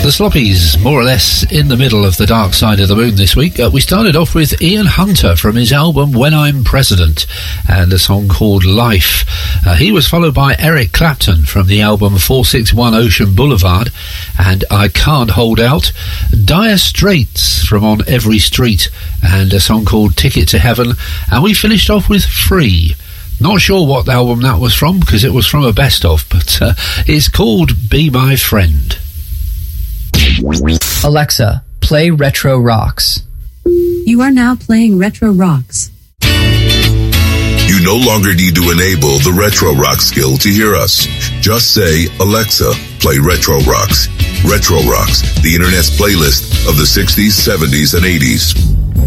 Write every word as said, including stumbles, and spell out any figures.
The Sloppies, more or less in the middle of the dark side of the moon this week. Uh, we started off with Ian Hunter from his album When I'm President and a song called Life. Uh, he was followed by Eric Clapton from the album four sixty-one Ocean Boulevard and I Can't Hold Out. Dire Straits from On Every Street and a song called Ticket to Heaven. And we finished off with Free. Not sure what album that was from because it was from a best-of, but uh, it's called Be My Friend. Alexa, play Retro Rocks. You are now playing Retro Rocks. You no longer need to enable the Retro Rock skill to hear us. Just say, Alexa, play Retro Rocks. Retro Rocks, the internet's playlist of the sixties, seventies, and eighties.